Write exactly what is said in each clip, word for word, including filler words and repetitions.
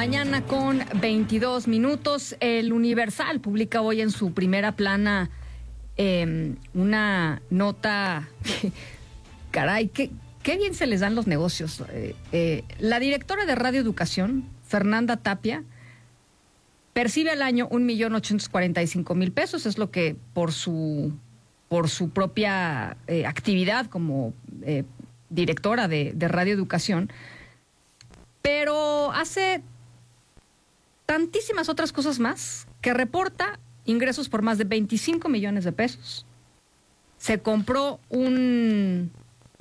Mañana con veintidós minutos. El Universal publica hoy en su primera plana eh, una nota. Caray, qué, qué bien se les dan los negocios. Eh, eh, la directora de Radio Educación, Fernanda Tapia, percibe al año un millón ochocientos cuarenta y cinco mil pesos. Es lo que por su, por su propia eh, actividad como eh, directora de, de Radio Educación. Pero hace tantísimas otras cosas más, que reporta ingresos por más de veinticinco millones de pesos. Se compró un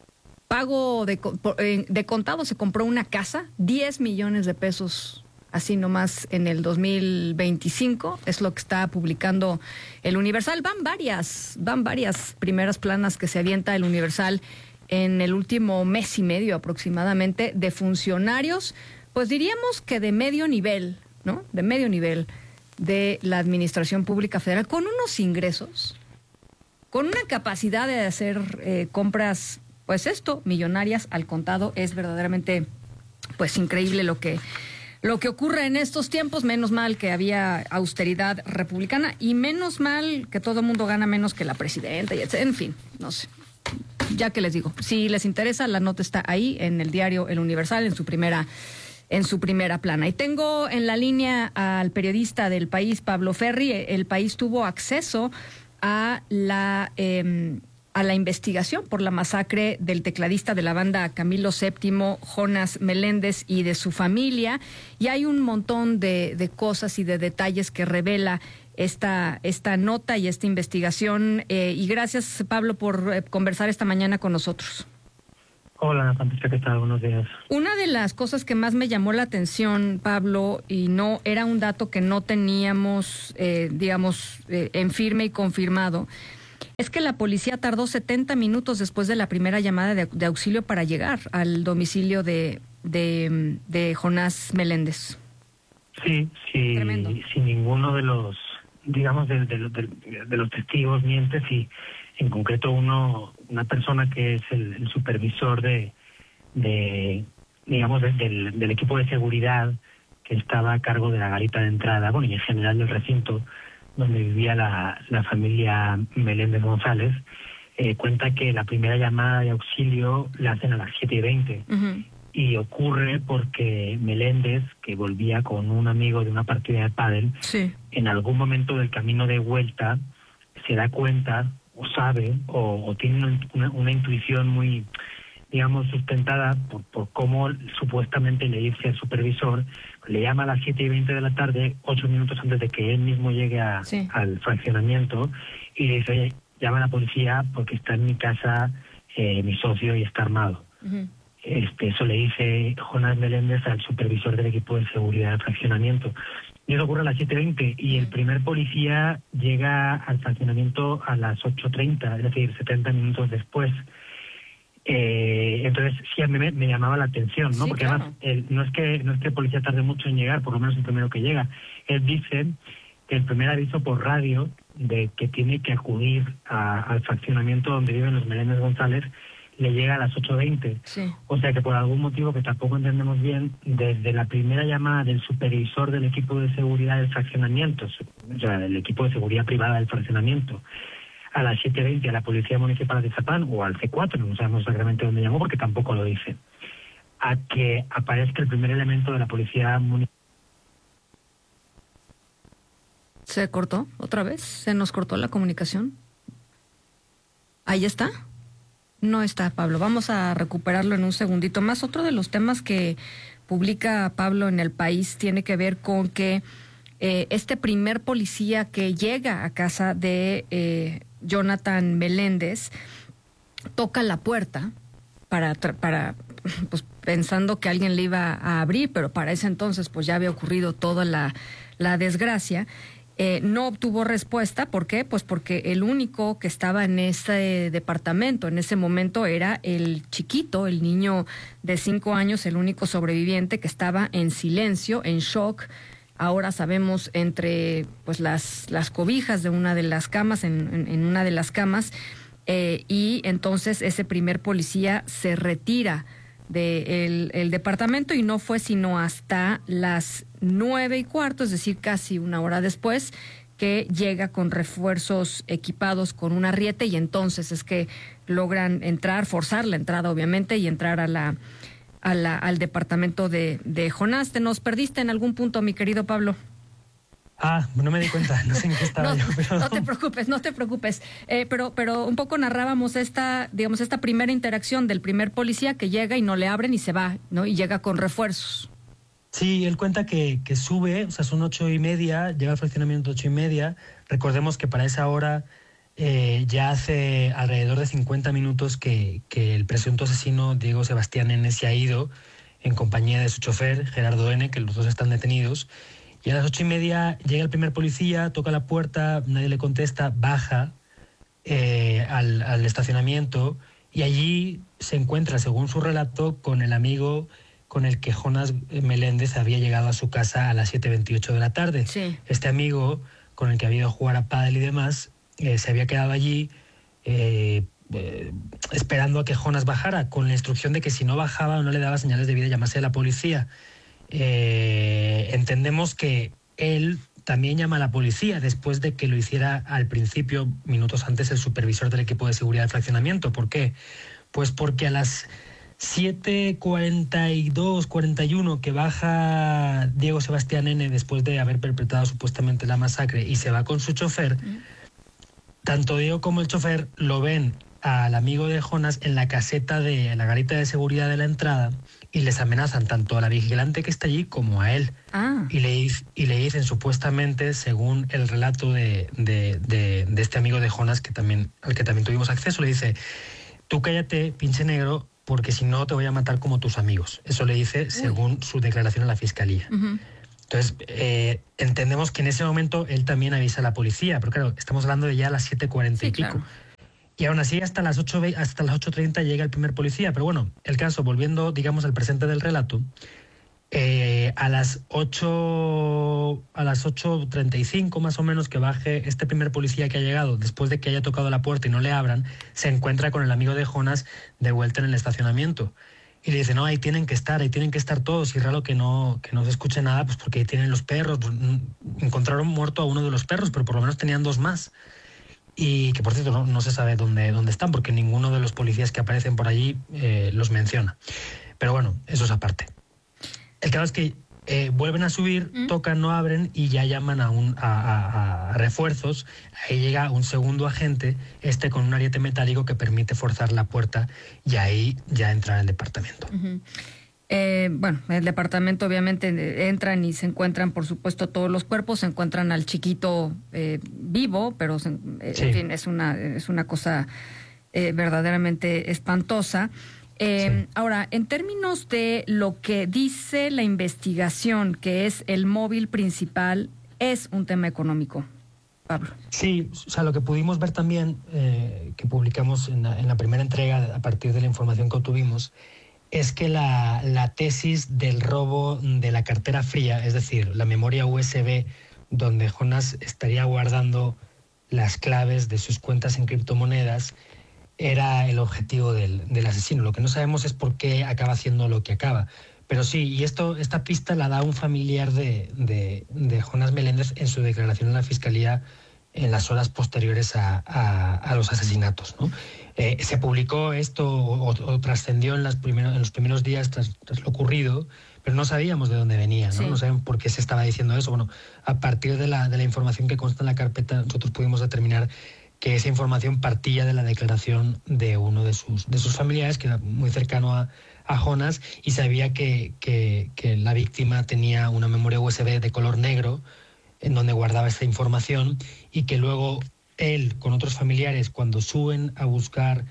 pago de, de contado, se compró una casa, diez millones de pesos, así nomás en el dos mil veinticinco, es lo que está publicando el Universal. Van varias, van varias primeras planas que se avienta el Universal en el último mes y medio aproximadamente, de funcionarios, pues diríamos que de medio nivel, ¿no? De medio nivel de la Administración Pública Federal, con unos ingresos, con una capacidad de hacer eh, compras, pues esto, millonarias al contado. Es verdaderamente, pues, increíble lo que, lo que ocurre en estos tiempos. Menos mal que había austeridad republicana y menos mal que todo el mundo gana menos que la presidenta, y etcétera. En fin, no sé. Ya que les digo, si les interesa, la nota está ahí en el diario El Universal, en su primera, en su primera plana. Y tengo en la línea al periodista del País, Pablo Ferri. El País tuvo acceso a la eh, a la investigación por la masacre del tecladista de la banda Camilo séptimo, Jonas Meléndez, y de su familia. Y hay un montón de, de cosas y de detalles que revela esta, esta nota y esta investigación. Eh, y gracias, Pablo, por eh, conversar esta mañana con nosotros. Hola, Patricia, ¿qué tal? Buenos días. Una de las cosas que más me llamó la atención, Pablo, y no era un dato que no teníamos, eh, digamos, eh, en firme y confirmado, es que la policía tardó setenta minutos después de la primera llamada de, de auxilio para llegar al domicilio de, de, de Jonás Meléndez. Sí, sí, Tremendo. Si ninguno de los, digamos, de, de, de, de los testigos miente, si en concreto uno, una persona que es el, el supervisor de, de digamos, de, del, del equipo de seguridad que estaba a cargo de la garita de entrada, bueno, y en general del recinto donde vivía la, la familia Meléndez González, eh, cuenta que la primera llamada de auxilio la hacen a las siete y veinte. Uh-huh. Y ocurre porque Meléndez, que volvía con un amigo de una partida de pádel, sí, en algún momento del camino de vuelta se da cuenta, o sabe, o, o tiene una, una intuición muy, digamos, sustentada por, por cómo supuestamente le dice al supervisor, le llama a las siete y veinte de la tarde, ocho minutos antes de que él mismo llegue a, sí. al fraccionamiento, y le dice, oye, llama a la policía porque está en mi casa eh, mi socio y está armado. Uh-huh. Este, eso le dice Jonás Meléndez al supervisor del equipo de seguridad del fraccionamiento. Y eso ocurre a las siete veinte, y el primer policía llega al fraccionamiento a las ocho treinta, es decir, setenta minutos después. Eh, entonces sí, a mí me, me llamaba la atención, ¿no? Sí, porque claro, además el, no es que no es que el policía tarde mucho en llegar, por lo menos el primero que llega. Él dice que el primer aviso por radio de que tiene que acudir a, al fraccionamiento donde viven los Meléndez González le llega a las ocho veinte. Sí. O sea que por algún motivo que tampoco entendemos bien, desde la primera llamada del supervisor del equipo de seguridad del fraccionamiento, o sea, del equipo de seguridad privada del fraccionamiento, a las siete veinte a la Policía Municipal de Zapán o al C cuatro, no sabemos exactamente dónde llamó porque tampoco lo dice, a que aparezca el primer elemento de la Policía Municipal. ¿Se cortó otra vez? ¿Se nos cortó la comunicación? ¿Ahí está? No está, Pablo. Vamos a recuperarlo en un segundito más. Otro de los temas que publica Pablo en El País tiene que ver con que eh, este primer policía que llega a casa de eh, Jonathan Meléndez toca la puerta para, para pues, pensando que alguien le iba a abrir, pero para ese entonces pues ya había ocurrido toda la, la desgracia. Eh, no obtuvo respuesta. ¿Por qué? Pues porque el único que estaba en ese departamento en ese momento era el chiquito, el niño de cinco años, el único sobreviviente que estaba en silencio, en shock. Ahora sabemos entre pues las, las cobijas de una de las camas, en, en, en una de las camas, eh, y entonces ese primer policía se retira del el departamento, y no fue sino hasta las nueve y cuarto, es decir, casi una hora después, que llega con refuerzos equipados con un arriete, y entonces es que logran entrar, forzar la entrada obviamente, y entrar a la, a la al departamento de, de Jonás. ¿Te nos perdiste en algún punto, mi querido Pablo? Ah, no me di cuenta, no sé en qué estaba no, yo. Pero... no te preocupes, no te preocupes. Eh, pero, pero un poco narrábamos esta, digamos, esta primera interacción del primer policía que llega y no le abren y se va, ¿no? Y llega con refuerzos. Sí, él cuenta que, que sube, o sea, son ocho y media, llega al fraccionamiento ocho y media. Recordemos que para esa hora eh, ya hace alrededor de cincuenta minutos que, que el presunto asesino Diego Sebastián N. se ha ido en compañía de su chofer, Gerardo N., que los dos están detenidos. Y a las ocho y media llega el primer policía, toca la puerta, nadie le contesta, baja eh, al, al estacionamiento, y allí se encuentra, según su relato, con el amigo con el que Jonás Meléndez había llegado a su casa a las siete veintiocho de la tarde. Sí. Este amigo, con el que había ido a jugar a pádel y demás, eh, se había quedado allí eh, eh, esperando a que Jonás bajara, con la instrucción de que si no bajaba o no le daba señales de vida, llamase a la policía. Eh, entendemos que él también llama a la policía después de que lo hiciera al principio, minutos antes, el supervisor del equipo de seguridad del fraccionamiento. ¿Por qué? Pues porque a las siete cuarenta y dos, cuarenta y uno que baja Diego Sebastián N. después de haber perpetrado supuestamente la masacre y se va con su chofer, mm. tanto Diego como el chofer lo ven al amigo de Jonás en la caseta de la garita de seguridad de la entrada, y les amenazan tanto a la vigilante que está allí como a él. Ah. Y, le, y le dicen supuestamente, según el relato de, de, de, de este amigo de Jonás, que también, al que también tuvimos acceso, le dice: tú cállate, pinche negro, porque si no te voy a matar como tus amigos. Eso le dice Uy. según su declaración a la fiscalía. Uh-huh. Entonces, eh, entendemos que en ese momento él también avisa a la policía, pero claro, estamos hablando de ya las siete cuarenta sí, y pico. Claro. Y aún así hasta las ocho, hasta las ocho treinta llega el primer policía. Pero bueno, el caso, volviendo, digamos, al presente del relato, eh, a las ocho a las ocho treinta y cinco más o menos, que baje este primer policía que ha llegado, después de que haya tocado la puerta y no le abran, se encuentra con el amigo de Jonás de vuelta en el estacionamiento. Y le dice: no, ahí tienen que estar, ahí tienen que estar todos. Y raro que no, que no se escuche nada, pues porque ahí tienen los perros. Pues, encontraron muerto a uno de los perros, pero por lo menos tenían dos más. Y que, por cierto, no, no se sabe dónde, dónde están, porque ninguno de los policías que aparecen por allí eh, los menciona. Pero bueno, eso es aparte. El caso es que eh, vuelven a subir, ¿Mm? tocan, no abren, y ya llaman a, un, a, a, a refuerzos. Ahí llega un segundo agente, este con un ariete metálico que permite forzar la puerta, y ahí ya entra al departamento. Uh-huh. Eh, bueno, el departamento obviamente entran y se encuentran, por supuesto, todos los cuerpos, se encuentran al chiquito eh, vivo, pero se, eh, sí. en fin, es una, es una cosa eh, verdaderamente espantosa. Eh, sí. Ahora, en términos de lo que dice la investigación, que es el móvil principal, es un tema económico, Pablo. Sí, o sea, lo que pudimos ver también, eh, que publicamos en la, en la primera entrega a partir de la información que obtuvimos, es que la, la tesis del robo de la cartera fría, es decir, la memoria U S B donde Jonás estaría guardando las claves de sus cuentas en criptomonedas, era el objetivo del, del asesino. Lo que no sabemos es por qué acaba haciendo lo que acaba. Pero sí, y esto, esta pista la da un familiar de, de, de Jonás Meléndez en su declaración en la Fiscalía en las horas posteriores a, a, a los asesinatos, ¿no? Eh, se publicó esto o, o trascendió en, las primeros, en los primeros días tras, tras lo ocurrido, pero no sabíamos de dónde venía, ¿no? Sí. No sabíamos por qué se estaba diciendo eso. Bueno, a partir de la, de la información que consta en la carpeta, nosotros pudimos determinar que esa información partía de la declaración de uno de sus, de sus familiares, que era muy cercano a, a Jonás, y sabía que, que, que la víctima tenía una memoria U S B de color negro en donde guardaba esta información, y que luego él, con otros familiares, cuando suben a buscar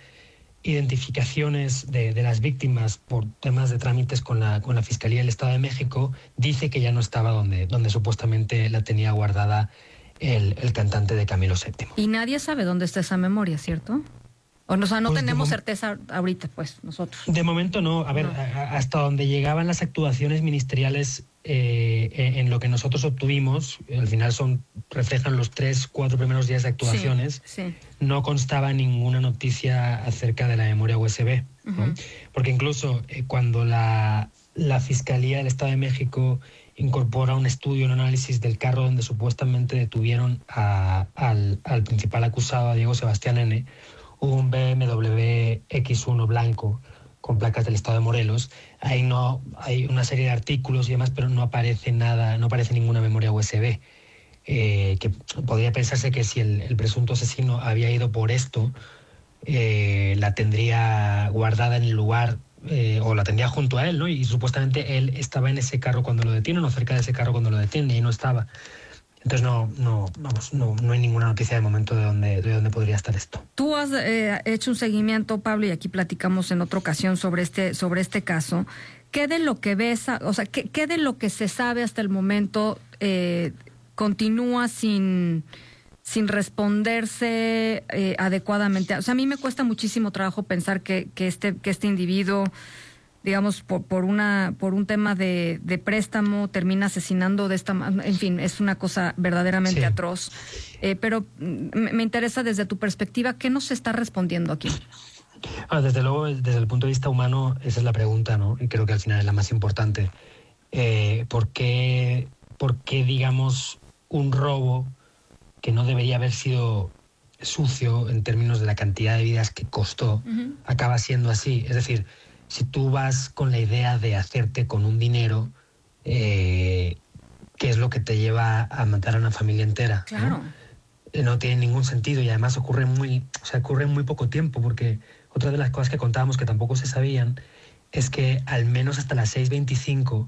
identificaciones de, de las víctimas por temas de trámites con la, con la Fiscalía del Estado de México, dice que ya no estaba donde, donde supuestamente la tenía guardada el, el cantante de Camilo séptimo. Y nadie sabe dónde está esa memoria, ¿cierto? O, o sea, no pues tenemos certeza ahorita, pues, nosotros. De momento no. A ver, no. A, hasta donde llegaban las actuaciones ministeriales eh, en lo que nosotros obtuvimos, al final son reflejan los tres, cuatro primeros días de actuaciones, sí, sí. No constaba ninguna noticia acerca de la memoria U S B. ¿no? Ujú. Porque incluso eh, cuando la, la Fiscalía del Estado de México incorpora un estudio, un análisis del carro donde supuestamente detuvieron a, al, al principal acusado, a Diego Sebastián N., un B M W X uno blanco con placas del Estado de Morelos. Ahí no hay una serie de artículos y demás, pero no aparece nada, no aparece ninguna memoria U S B. Eh, que podría pensarse que si el, el presunto asesino había ido por esto, eh, la tendría guardada en el lugar eh, o la tendría junto a él, ¿no? Y supuestamente él estaba en ese carro cuando lo detienen o cerca de ese carro cuando lo detienen y ahí no estaba. Entonces no, no, vamos, no, no hay ninguna noticia de momento de dónde, de dónde podría estar esto. Tú has eh, hecho un seguimiento, Pablo, y aquí platicamos en otra ocasión sobre este, sobre este caso. ¿Qué de lo que ves, o sea, qué, qué de lo que se sabe hasta el momento eh, continúa sin, sin responderse eh, adecuadamente? O sea, a mí me cuesta muchísimo trabajo pensar que, que este, que este individuo, digamos, por, por una, por un tema de, de préstamo, termina asesinando de esta manera. En fin, es una cosa verdaderamente Sí. atroz. Eh, pero me, me interesa desde tu perspectiva, ¿qué nos está respondiendo aquí? Ah, desde luego, desde el punto de vista humano, esa es la pregunta, ¿no? Y creo que al final es la más importante. Eh, ¿por qué, por qué, digamos, un robo que no debería haber sido sucio en términos de la cantidad de vidas que costó, Uh-huh. acaba siendo así? Es decir, si tú vas con la idea de hacerte con un dinero, eh, ¿qué es lo que te lleva a matar a una familia entera? Claro. ¿no? Eh, no tiene ningún sentido y además ocurre muy, o sea, ocurre en muy poco tiempo, porque otra de las cosas que contábamos que tampoco se sabían es que al menos hasta las seis veinticinco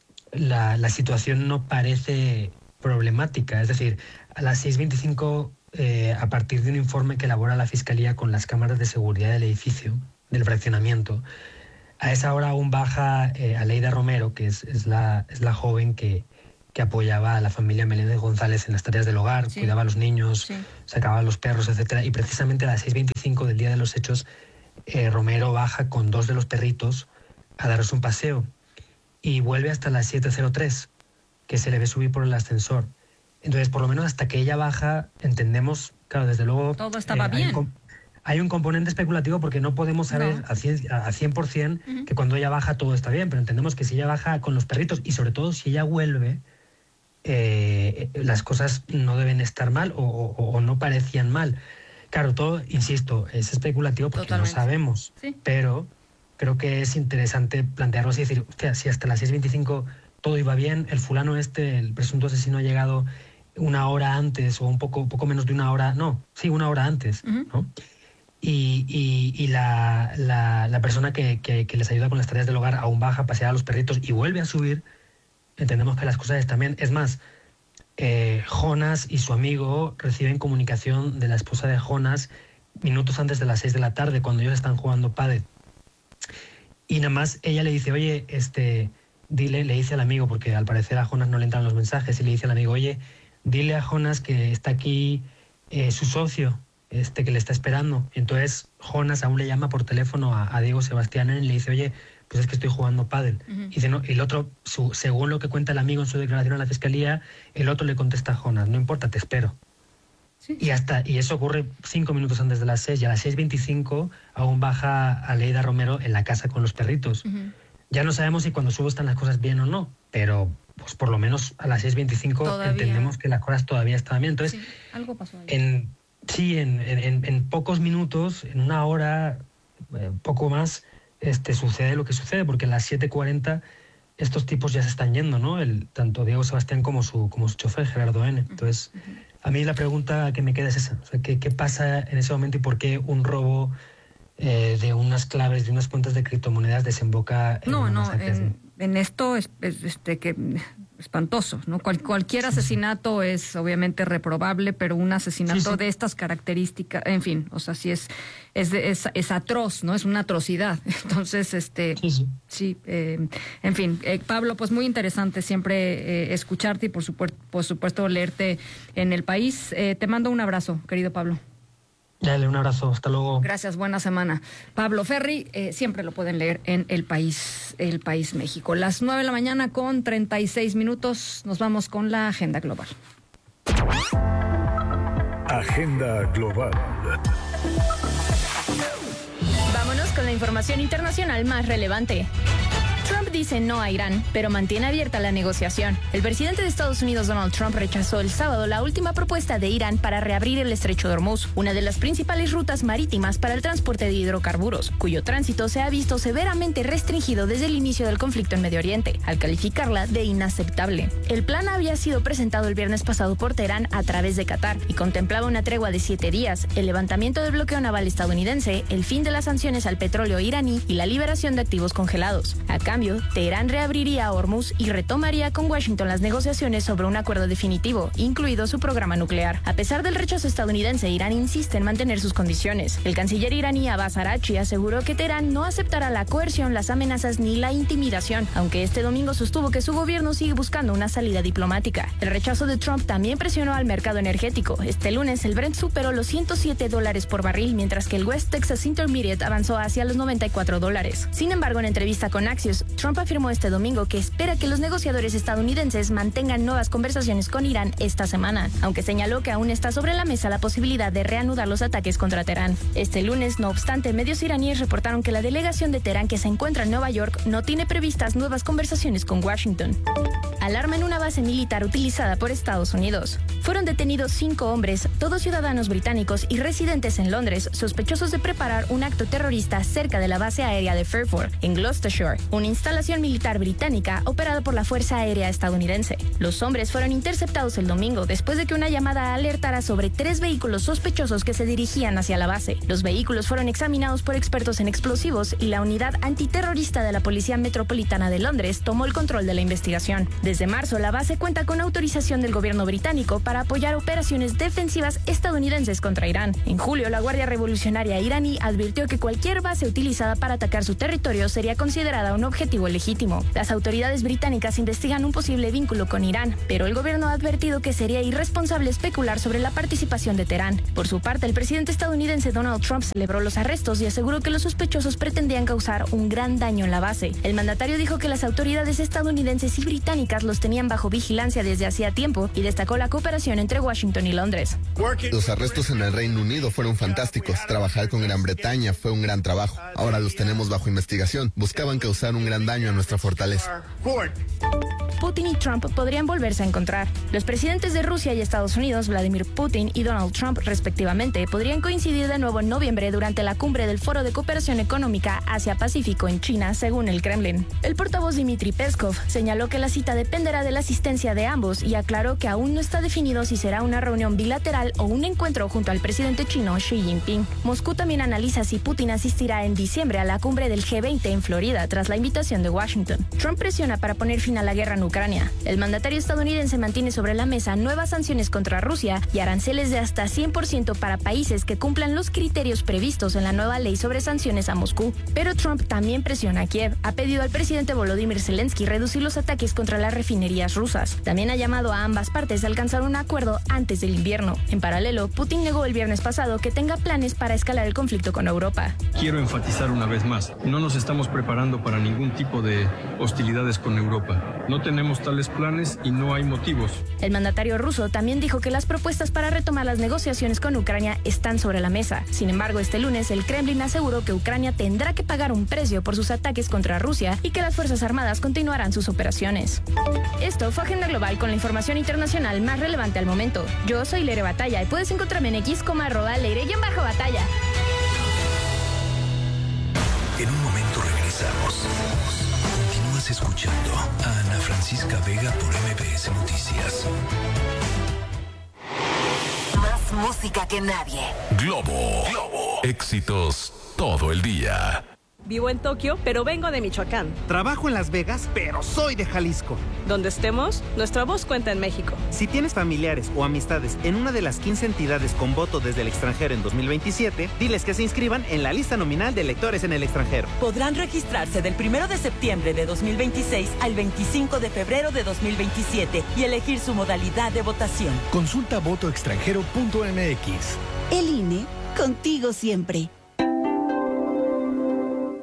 la, la situación no parece problemática. Es decir, a las seis veinticinco, eh, a partir de un informe que elabora la Fiscalía con las cámaras de seguridad del edificio, del fraccionamiento, a esa hora aún baja eh, Aleida Romero, que es, es, la, es la joven que, que apoyaba a la familia Meléndez González en las tareas del hogar, Sí. cuidaba a los niños, Sí. sacaba a los perros, etcétera. Y precisamente a las seis veinticinco del día de los hechos, eh, Romero baja con dos de los perritos a darles un paseo y vuelve hasta las siete cero tres, que se le ve subir por el ascensor. Entonces, por lo menos hasta que ella baja, entendemos, claro, desde luego... Todo estaba eh, hay bien. un com- Hay un componente especulativo porque no podemos saber No. a cien, a cien por ciento Uh-huh. que cuando ella baja todo está bien, pero entendemos que si ella baja con los perritos y sobre todo si ella vuelve, eh, las cosas no deben estar mal o, o- o no parecían mal. Claro, todo, insisto, es especulativo porque Totalmente. no sabemos, Sí. pero creo que es interesante plantearlo así y decir, hostia, si hasta las seis veinticinco todo iba bien, el fulano este, el presunto asesino ha llegado una hora antes o un poco, poco menos de una hora, no, sí, una hora antes, Uh-huh. ¿no? Y, y, y la, la, la persona que, que, que les ayuda con las tareas del hogar aún baja a pasear a los perritos y vuelve a subir, entendemos que las cosas están bien. Es más, eh, Jonas y su amigo reciben comunicación de la esposa de Jonas minutos antes de las seis de la tarde, cuando ellos están jugando pádel. Y nada más ella le dice, oye, este, dile, le dice al amigo, porque al parecer a Jonas no le entran los mensajes, y le dice al amigo, oye, dile a Jonas que está aquí eh, su socio, este que le está esperando. Y entonces Jonas aún le llama por teléfono a, a Diego Sebastián y le dice, oye, pues es que estoy jugando pádel. Uh-huh. Y dice, no, y el otro, su, según lo que cuenta el amigo en su declaración a la Fiscalía, el otro le contesta a Jonas, no importa, te espero. Sí. Y hasta y eso ocurre cinco minutos antes de las seis, y a las seis veinticinco aún baja Aleida Romero en la casa con los perritos. Uh-huh. Ya no sabemos si cuando subo están las cosas bien o no, pero pues por lo menos a las seis veinticinco Todavía. entendemos que las cosas todavía estaban bien. Entonces, Sí, algo pasó ahí. en sí, en, en, en pocos minutos, en una hora, eh, poco más, este, sucede lo que sucede, porque a las siete cuarenta estos tipos ya se están yendo, ¿no? El, tanto Diego Sebastián como su, como su chofer, Gerardo N. Entonces, Uh-huh. a mí la pregunta que me queda es esa. O sea, ¿qué, qué pasa en ese momento y por qué un robo eh, de unas claves, de unas cuentas de criptomonedas desemboca en No, una no, masacre así? en, en esto es, es, este que espantoso, ¿no? Cual, cualquier asesinato es obviamente reprobable, pero un asesinato Sí, sí. de estas características, en fin, o sea, sí es es, es es atroz, ¿no? Es una atrocidad. Entonces, este Sí, sí. sí, eh, en fin, eh, Pablo, pues muy interesante siempre eh, escucharte y por supuesto, por supuesto leerte en El País. Eh, te mando un abrazo, querido Pablo. Dale, un abrazo, hasta luego. Gracias, buena semana. Pablo Ferri, eh, siempre lo pueden leer en El País, El País México. Las nueve de la mañana con treinta y seis minutos, nos vamos con la agenda global. Agenda global. Vámonos con la información internacional más relevante. Trump dice no a Irán, pero mantiene abierta la negociación. El presidente de Estados Unidos, Donald Trump, rechazó el sábado la última propuesta de Irán para reabrir el estrecho de Hormuz, una de las principales rutas marítimas para el transporte de hidrocarburos, cuyo tránsito se ha visto severamente restringido desde el inicio del conflicto en Medio Oriente, al calificarla de inaceptable. El plan había sido presentado el viernes pasado por Teherán a través de Qatar y contemplaba una tregua de siete días, el levantamiento del bloqueo naval estadounidense, el fin de las sanciones al petróleo iraní y la liberación de activos congelados. A cambio, Teherán reabriría Hormuz y retomaría con Washington las negociaciones sobre un acuerdo definitivo, incluido su programa nuclear. A pesar del rechazo estadounidense, Irán insiste en mantener sus condiciones. El canciller iraní Abbas Araghchi aseguró que Teherán no aceptará la coerción, las amenazas ni la intimidación, aunque este domingo sostuvo que su gobierno sigue buscando una salida diplomática. El rechazo de Trump también presionó al mercado energético. Este lunes el Brent superó los ciento siete dólares por barril, mientras que el West Texas Intermediate avanzó hacia los noventa y cuatro dólares. Sin embargo, en entrevista con Axios, Trump afirmó este domingo que espera que los negociadores estadounidenses mantengan nuevas conversaciones con Irán esta semana, aunque señaló que aún está sobre la mesa la posibilidad de reanudar los ataques contra Teherán. Este lunes, no obstante, medios iraníes reportaron que la delegación de Teherán que se encuentra en Nueva York no tiene previstas nuevas conversaciones con Washington. Alarma en una base militar utilizada por Estados Unidos. Fueron detenidos cinco hombres, todos ciudadanos británicos y residentes en Londres, sospechosos de preparar un acto terrorista cerca de la base aérea de Fairford, en Gloucestershire, una instalación militar británica operada por la Fuerza Aérea estadounidense. Los hombres fueron interceptados el domingo después de que una llamada alertara sobre tres vehículos sospechosos que se dirigían hacia la base. Los vehículos fueron examinados por expertos en explosivos y la unidad antiterrorista de la Policía Metropolitana de Londres tomó el control de la investigación. Desde marzo, la base cuenta con autorización del gobierno británico para apoyar operaciones defensivas estadounidenses contra Irán. En julio, la Guardia Revolucionaria iraní advirtió que cualquier base utilizada para atacar su territorio sería considerada un objetivo legítimo. Las autoridades británicas investigan un posible vínculo con Irán, pero el gobierno ha advertido que sería irresponsable especular sobre la participación de Teherán. Por su parte, el presidente estadounidense Donald Trump celebró los arrestos y aseguró que los sospechosos pretendían causar un gran daño en la base. El mandatario dijo que las autoridades estadounidenses y británicas los tenían bajo vigilancia desde hacía tiempo y destacó la cooperación entre Washington y Londres. Los arrestos en el Reino Unido fueron fantásticos. Trabajar con Gran Bretaña fue un gran trabajo. Ahora los tenemos bajo investigación. Buscaban causar un gran daño a nuestra fortaleza. Putin y Trump podrían volverse a encontrar. Los presidentes de Rusia y Estados Unidos, Vladimir Putin y Donald Trump, respectivamente, podrían coincidir de nuevo en noviembre durante la cumbre del Foro de Cooperación Económica Asia-Pacífico en China, según el Kremlin. El portavoz Dmitry Peskov señaló que la cita dependerá de la asistencia de ambos y aclaró que aún no está definido si será una reunión bilateral o un encuentro junto al presidente chino Xi Jinping. Moscú también analiza si Putin asistirá en diciembre a la cumbre del G veinte en Florida tras la invitación de Washington. Trump presiona para poner fin a la guerra en Ucrania. El mandatario estadounidense mantiene sobre la mesa nuevas sanciones contra Rusia y aranceles de hasta cien por ciento para países que cumplan los criterios previstos en la nueva ley sobre sanciones a Moscú. Pero Trump también presiona a Kiev. Ha pedido al presidente Volodymyr Zelensky reducir los ataques contra las refinerías rusas. También ha llamado a ambas partes a alcanzar un acuerdo antes del invierno. En paralelo, Putin negó el viernes pasado que tenga planes para escalar el conflicto con Europa. Quiero enfatizar una vez más, no nos estamos preparando para ningún tipo de hostilidades con Europa. No tenemos tales planes y no hay motivos. El mandatario ruso también dijo que las propuestas para retomar las negociaciones con Ucrania están sobre la mesa. Sin embargo, este lunes el Kremlin aseguró que Ucrania tendrá que pagar un precio por sus ataques contra Rusia y que las Fuerzas Armadas continuarán sus operaciones. Esto fue Agenda Global con la información internacional más relevante al momento. Yo soy Leire Batalla y puedes encontrarme en X como arroba Leire-Batalla. En un momento regresamos. Continúas escuchando a Ana Francisca Vega por M B S Noticias. Más música que nadie. Globo. Globo. Éxitos todo el día. Vivo en Tokio, pero vengo de Michoacán. Trabajo en Las Vegas, pero soy de Jalisco. Donde estemos, nuestra voz cuenta en México. Si tienes familiares o amistades en una de las quince entidades con voto desde el extranjero en dos mil veintisiete, diles que se inscriban en la lista nominal de electores en el extranjero. Podrán registrarse del primero de septiembre de dos mil veintiséis al veinticinco de febrero de dos mil veintisiete y elegir su modalidad de votación. Consulta voto extranjero punto m x. El I N E, contigo siempre. Este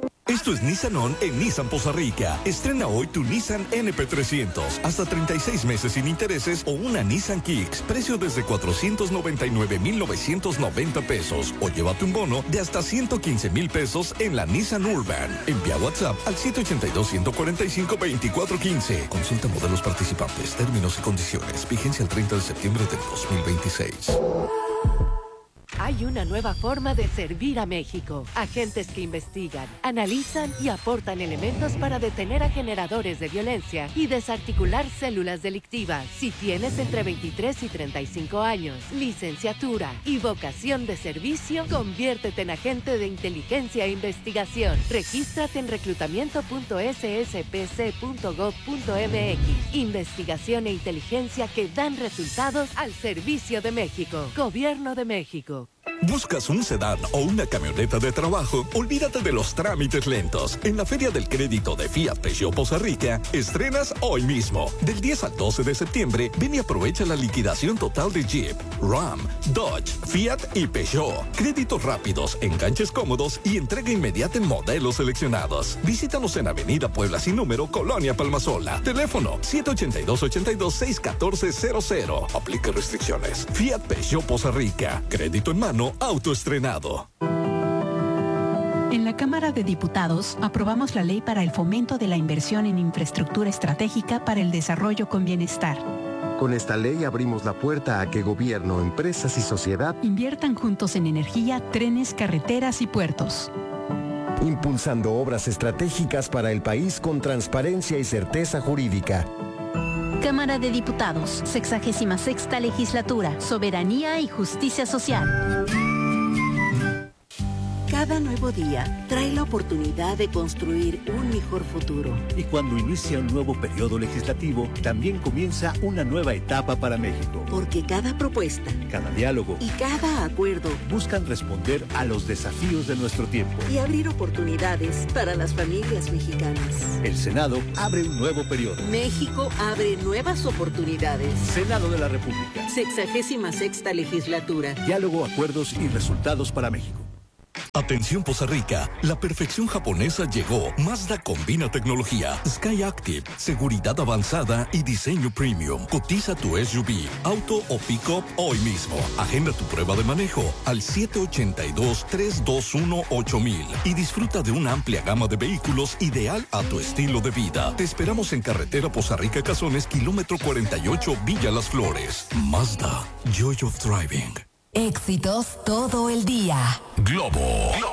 Esto es Nissan On en Nissan Poza Rica. Estrena hoy tu Nissan N P trescientos. Hasta treinta y seis meses sin intereses o una Nissan Kicks. Precio desde cuatrocientos noventa y nueve mil novecientos noventa pesos. O llévate un bono de hasta ciento quince mil pesos en la Nissan Urban. Envía WhatsApp al siete ocho dos, uno cuatro cinco, dos cuatro uno cinco. Consulta modelos participantes, términos y condiciones. Vigencia el treinta de septiembre del dos mil veintiséis. Hay una nueva forma de servir a México. Agentes que investigan, analizan y aportan elementos para detener a generadores de violencia y desarticular células delictivas. Si tienes entre veintitrés y treinta y cinco años, licenciatura y vocación de servicio, conviértete en agente de inteligencia e investigación. Regístrate en reclutamiento punto s s p c punto gov punto m x. Investigación e inteligencia que dan resultados al servicio de México. Gobierno de México. ¿Buscas un sedán o una camioneta de trabajo? Olvídate de los trámites lentos. En la Feria del Crédito de Fiat Peugeot Poza Rica, estrenas hoy mismo. Del diez al doce de septiembre, ven y aprovecha la liquidación total de Jeep, Ram, Dodge, Fiat y Peugeot. Créditos rápidos, enganches cómodos y entrega inmediata en modelos seleccionados. Visítanos en Avenida Puebla sin número, Colonia Palmasola. Teléfono siete ocho dos, ocho dos, seis uno cuatro cero cero. Aplica restricciones. Fiat Peugeot Poza Rica. Crédito en mano, autoestrenado. En la Cámara de Diputados aprobamos la ley para el fomento de la inversión en infraestructura estratégica para el desarrollo con bienestar. Con esta ley abrimos la puerta a que gobierno, empresas y sociedad inviertan juntos en energía, trenes, carreteras y puertos. Impulsando obras estratégicas para el país con transparencia y certeza jurídica. Cámara de Diputados, sexagésima sexta legislatura, soberanía y justicia social. Cada nuevo día trae la oportunidad de construir un mejor futuro. Y cuando inicia un nuevo periodo legislativo, también comienza una nueva etapa para México. Porque cada propuesta, cada diálogo y cada acuerdo buscan responder a los desafíos de nuestro tiempo y abrir oportunidades para las familias mexicanas. El Senado abre un nuevo periodo. México abre nuevas oportunidades. Senado de la República. Sexagésima sexta legislatura. Diálogo, acuerdos y resultados para México. Atención Poza Rica, la perfección japonesa llegó. Mazda combina tecnología, Sky Active, seguridad avanzada y diseño premium. Cotiza tu S U V, auto o pick-up hoy mismo. Agenda tu prueba de manejo al siete ocho dos, tres dos uno, ocho mil y disfruta de una amplia gama de vehículos ideal a tu estilo de vida. Te esperamos en carretera Poza Rica Cazones, kilómetro cuarenta y ocho, Villa Las Flores. Mazda, Joy of Driving. Éxitos todo el día. Globo. Globo.